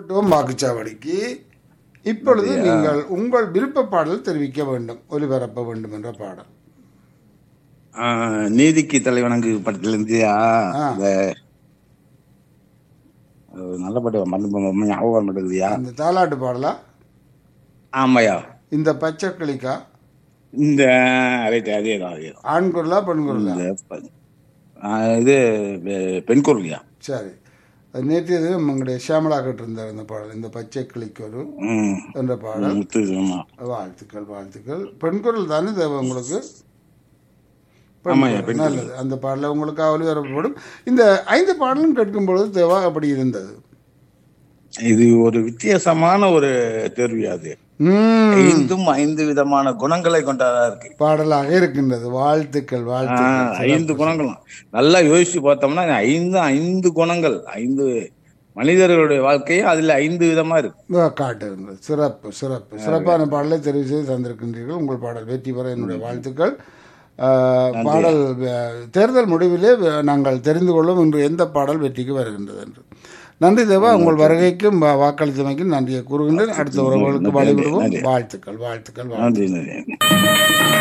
விட்டோம் வாக்குச்சாவடிக்கு. இப்பொழுது அப்படியா? நீங்கள் உங்கள் விருப்ப பாடல் தெரிவிக்க வேண்டும், ஒலிபரப்ப வேண்டும் என்ற பாடல். நீதிக்கு தலைவணங்கு படத்துல இருந்துயா ஆ, இந்த நல்ல பாட்டு ஞாபகம் வர மாட்டேங்குதுயா. அந்த தாலாட்டு பாடலா, ஆமாயா, இந்த பச்சை கிளிக்கா, இந்த ரைட் அதேதான் அதேதான். ஆண் குரலா பெண் குரலா? இந்த இது பெண் குரலியா. சரி, அது நேற்றைய தினம் உங்களுடைய ஷியாமலா கேட்டிருந்தார் இந்த பாடல், இந்த பச்சை கிளிக்கு ஒரு ம் என்ற பாடல். முத்து ஆமா. வாழ்த்துக்கள் வாழ்த்துக்கள். பெண் குரல் தானே தேவை உங்களுக்கு? பெண் ஆமாய்யா, குரல். பெண் குரல். நல்லது. அந்த பாடல உங்களுக்கு ஒலிபரப்பப்படும். இந்த 5 பாடலும் கேட்கும் பொழுது தேவா அப்படி இருந்தது. இது ஒரு வித்தியாசமான ஒரு தேர்வு. அது ம், 5 விதமான குணங்களை கொண்டதா இருக்கு. பாடலாக இருக்கின்றது. வாழ்த்துக்கள் வாழ்த்துக்கள். 5 குணங்களும் நல்லா யோசிச்சு பார்த்தோம்னா 5 குணங்கள், 5 மனிதர்களுடைய வாழ்க்கையும் அதுல 5 விதமா இருக்கு. காட்டுகின்றது. சிறப்பு சிறப்பு. சிறப்பான பாடலை தெரிவு செய்து தந்திருக்கின்றீர்கள். உங்கள் பாடல் வெற்றி பெற என்னுடைய வாழ்த்துக்கள். பாடல் தேர்தல் முடிவிலே நாங்கள் தெரிந்து கொள்ளும் இன்று எந்த பாடல் வெற்றிக்கு வருகின்றது என்று. நன்றி தேவா, உங்கள் வருகைக்கும் வாக்களித்தமைக்கும் நன்றியை கூறுகின்றேன். அடுத்த உறவுகளுக்கு வழிவிடுவோம். வாழ்த்துக்கள் வாழ்த்துக்கள் வாழ்த்துக்கள். நன்றி நன்றி.